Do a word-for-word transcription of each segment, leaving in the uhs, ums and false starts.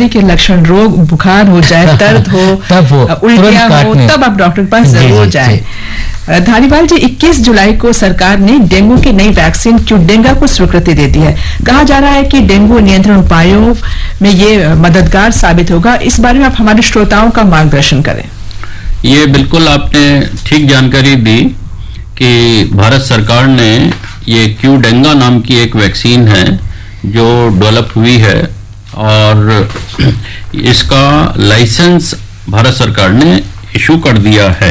काटने के लक्षण, रोग बुखार हो जाए, दर्द हो, उल्टियां हो, तब आप डॉक्टर के पास जरूर जाएं। धारीवाल जी, इक्कीस जुलाई को सरकार ने डेंगू की नई वैक्सीन क्यूडेंगा को स्वीकृति दे दी है। कहा जा रहा है कि डेंगू नियंत्रण उपायों में ये मददगार साबित होगा। इस बारे में आप हमारे श्रोताओं का मार्गदर्शन करें। ये बिल्कुल आपने ठीक जानकारी दी कि भारत सरकार ने ये क्यूडेंगा नाम की एक वैक्सीन है जो डेवलप हुई है और इसका लाइसेंस भारत सरकार ने इशू कर दिया है।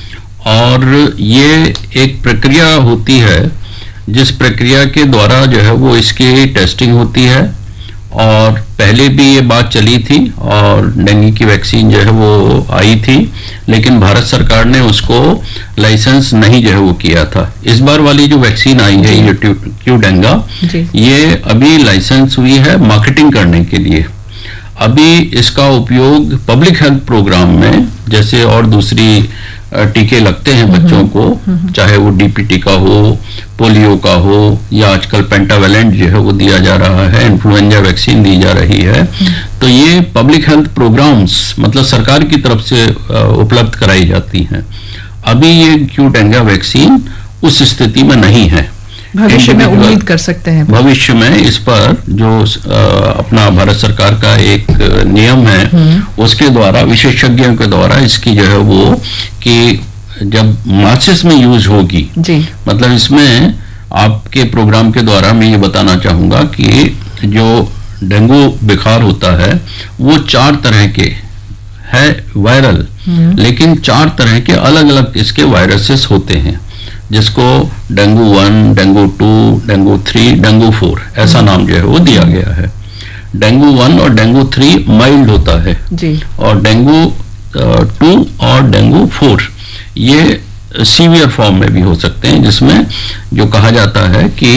और ये एक प्रक्रिया होती है जिस प्रक्रिया के द्वारा जो है वो इसकी टेस्टिंग होती है। और पहले भी ये बात चली थी और डेंगू की वैक्सीन जो है वो आई थी, लेकिन भारत सरकार ने उसको लाइसेंस नहीं जो है वो किया था। इस बार वाली जो वैक्सीन आई है ये क्यूडेंगा, ये अभी लाइसेंस हुई है मार्केटिंग करने के लिए। अभी इसका उपयोग पब्लिक हेल्थ प्रोग्राम में, जैसे और दूसरी टीके लगते हैं बच्चों को, चाहे वो डीपीटी का हो, पोलियो का हो, या आजकल पेंटावेलेंट जो है वो दिया जा रहा है, इन्फ्लुएंजा वैक्सीन दी जा रही है। तो ये पब्लिक हेल्थ प्रोग्राम्स मतलब सरकार की तरफ से उपलब्ध कराई जाती हैं। अभी ये क्यूडेंगा वैक्सीन उस स्थिति में नहीं है। भविष्य में उम्मीद कर सकते हैं, भविष्य में इस पर जो आ, अपना भारत सरकार का एक नियम है उसके द्वारा, विशेषज्ञों के द्वारा इसकी जो है वो कि जब मासेस में यूज होगी जी। मतलब इसमें आपके प्रोग्राम के द्वारा मैं ये बताना चाहूंगा कि जो डेंगू बुखार होता है वो चार तरह के है वायरल, लेकिन चार तरह के अलग अलग इसके वायरसेस होते हैं, जिसको dengue one, dengue to, dengue three, dengue four ऐसा नाम जो है वो दिया गया है। डेंगू वन और डेंगू थ्री माइल्ड होता है जी। और डेंगू टू और डेंगू फोर ये सीवियर फॉर्म में भी हो सकते हैं, जिसमें जो कहा जाता है कि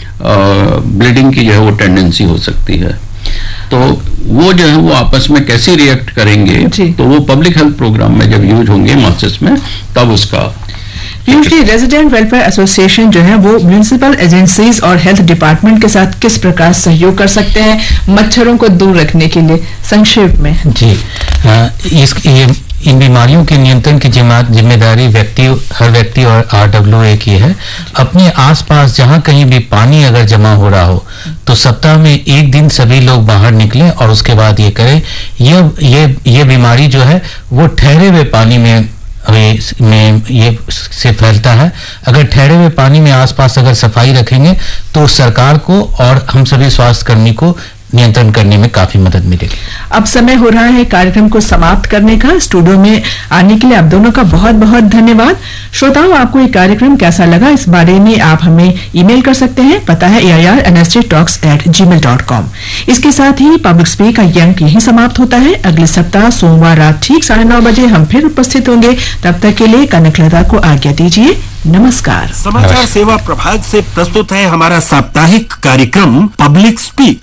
ब्लीडिंग की जो है वो टेंडेंसी हो सकती है। तो वो जो है वो आपस में कैसे रिएक्ट करेंगे, तो वो पब्लिक हेल्थ प्रोग्राम में जब यूज होंगे मासेस में, तब उसका यूजली रेजिडेंट वेलफेयर एसोसिएशन जो है वो म्यूनिसिपल एजेंसीज और हेल्थ डिपार्टमेंट के साथ किस प्रकार सहयोग कर सकते हैं मच्छरों को दूर रखने के लिए, संक्षेप में? जी, आ, इस ये इन बीमारियों के नियंत्रण की जिम्मेदारी व्यक्ति हर व्यक्ति और आरडब्ल्यूए की है। अपने आसपास जहां कहीं भी पानी अगर जमा हो रहा हो तो सप्ताह में एक दिन सभी लोग बाहर निकलें और उसके बाद ये करें। ये ये ये बीमारी जो है वो ठहरे हुए पानी में में ये से फैलता है। अगर ठहरे हुए पानी में आसपास अगर सफाई रखेंगे तो सरकार को और हम सभी स्वास्थ्य कर्मी को नियंत्रण करने में काफी मदद मिलेगी। अब समय हो रहा है कार्यक्रम को समाप्त करने का। स्टूडियो में आने के लिए आप दोनों का बहुत बहुत धन्यवाद। श्रोताओं, आपको ये कार्यक्रम कैसा लगा इस बारे में आप हमें ईमेल कर सकते हैं। पता है ए I R N S J talks eight ji mail dot com. इसके साथ ही पब्लिक स्पीक का ये अंक यही समाप्त होता है। अगले सप्ताह सोमवार रात ठीक साढ़े नौ बजे हम फिर उपस्थित होंगे। तब तक के लिए कनकलता को आज्ञा दीजिए। नमस्कार। समाचार सेवा प्रभाग से प्रस्तुत है हमारा साप्ताहिक कार्यक्रम पब्लिक स्पीक।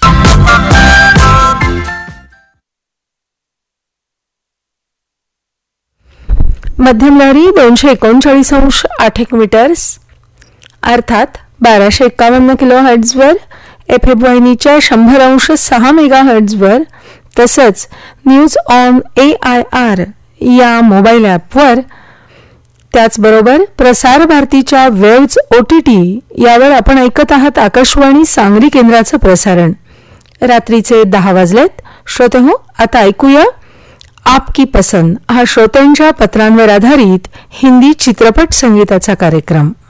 मध्यम लहरी दोनशे एकोणचाळीस अंश आठ एक मीटर्स अर्थात बाराशे एक्कावन्न किलो हर्ट्झवर, एफ एम वाहिनीच्या शंभर अंश सहा मेगा हर्ट्झवर, तसंच news on A I R या मोबाईल ॲपवर, त्याचबरोबर प्रसार भारतीच्या वेव्ज ओटीटी यावर आपण ऐकत आहात आकाशवाणी सांगली केंद्राचं प्रसारण। रात्रीचे दहा वाजलेत। श्रोते हो, आता ऐकूया आपकी पसंद हा श्रोत्यांच्या पत्रांवर आधारित हिंदी चित्रपट संगीताचा कार्यक्रम।